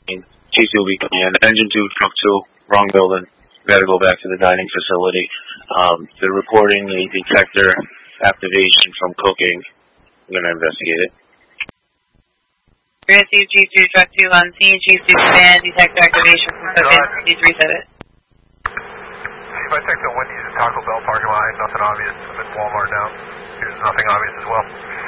G2 will be coming in. Engine 2, truck 2, wrong building. We gotta go back to the dining facility. They're reporting a detector activation from cooking. We're gonna investigate it. Receive G2, truck 2 on scene. G2 command, detector activation from cooking. Please reset it. See if I checked the Wendy's and Taco Bell parking lot. Nothing obvious. I'm at Walmart now. There's nothing obvious as well.